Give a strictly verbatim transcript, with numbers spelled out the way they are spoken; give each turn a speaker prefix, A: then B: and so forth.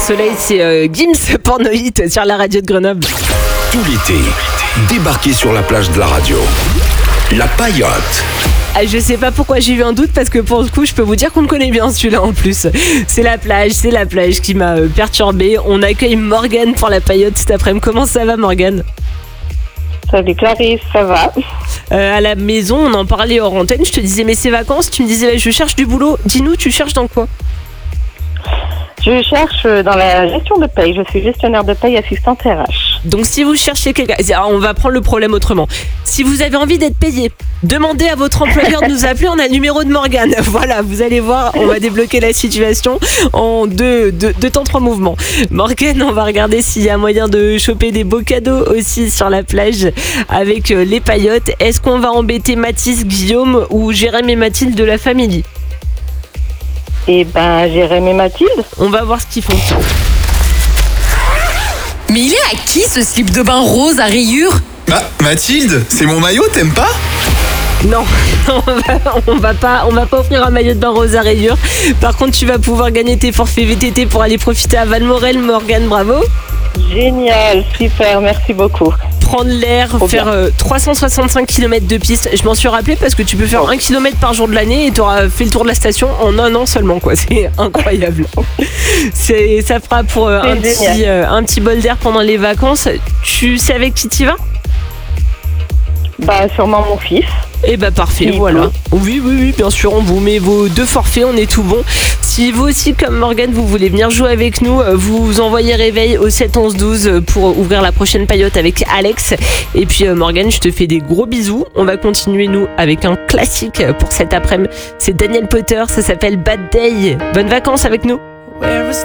A: soleil, c'est euh, Gims Pornoït sur la radio de Grenoble.
B: Tout l'été, débarquez sur la plage de la radio. La Paillote.
A: Ah, je sais pas pourquoi j'ai eu un doute, parce que pour le coup, je peux vous dire qu'on le connaît bien celui-là en plus. C'est la plage, c'est la plage qui m'a euh, perturbée. On accueille Morgane pour la Paillote cet après-midi. Comment ça va, Morgane ?
C: Salut Clarisse, ça va ?
A: euh, À la maison, on en parlait hors antenne. Je te disais, mais c'est vacances. Tu me disais, bah, je cherche du boulot. Dis-nous, tu cherches dans quoi ?
C: Je cherche dans la gestion de paye. Je suis gestionnaire de paye, assistante R H.
A: Donc si vous cherchez quelqu'un, alors on va prendre le problème autrement. Si vous avez envie d'être payé, demandez à votre employeur de nous appeler. On a le numéro de Morgane. Voilà, vous allez voir, on va débloquer la situation en deux, deux, deux temps, trois mouvements. Morgane, on va regarder s'il y a moyen de choper des beaux cadeaux aussi sur la plage avec les paillotes. Est-ce qu'on va embêter Mathis, Guillaume ou Jérém et Mathilde de la famille ?
C: Eh ben, Jérém et Mathilde.
A: On va voir ce qu'ils font.
D: Mais il est à qui ce slip de bain rose à rayures ?
E: Bah, Mathilde, c'est mon maillot, t'aimes pas ?
A: Non, on va, on va pas, on va pas offrir un maillot de bain rose à rayures. Par contre, tu vas pouvoir gagner tes forfaits V T T pour aller profiter à Valmorel. Morgane, bravo.
C: Génial, super, merci beaucoup.
A: Prendre l'air,
C: Trop
A: faire euh, trois cent soixante-cinq kilomètres de piste. Je m'en suis rappelé parce que tu peux faire un kilomètre par jour de l'année et tu auras fait le tour de la station en un an seulement, quoi. C'est incroyable. C'est, ça fera pour euh, un, petit, euh, un petit bol d'air pendant les vacances. Tu sais avec qui tu vas ?
C: Bah, sûrement mon fils.
A: Eh bah parfait,
C: Oui,
A: voilà.
C: oui.
A: Oui, oui, oui, bien sûr, on vous met vos deux forfaits, on est tout bon. Si vous aussi, comme Morgane, vous voulez venir jouer avec nous, vous envoyez réveil au sept onze douze pour ouvrir la prochaine paillote avec Alex. Et puis Morgane, je te fais des gros bisous. On va continuer, nous, avec un classique pour cet après-midi. C'est Daniel Potter, ça s'appelle Bad Day. Bonnes vacances avec nous.
F: Where is